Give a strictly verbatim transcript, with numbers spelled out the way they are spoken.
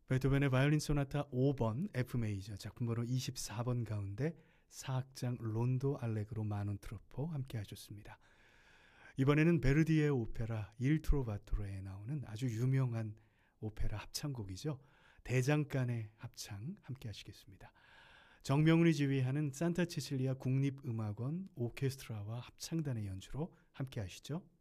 베토벤의 바이올린 소나타 오 번 F 메이저 작품번호 이십사 번 가운데 사악장 론도 알레그로 마논 트로포 함께 하셨습니다. 이번에는 베르디의 오페라 Il Trovatore 나오는 아주 유명한 오페라 합창곡이죠. 대장간의 합창 함께 하시겠습니다. 정명훈이 지휘하는 산타 치칠리아 국립음악원 오케스트라와 합창단의 연주로 함께 하시죠.